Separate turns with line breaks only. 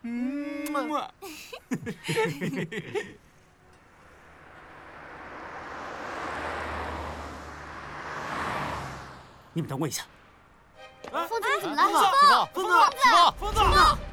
你们等我一下。
疯子，你怎么了？
疯子，
疯子！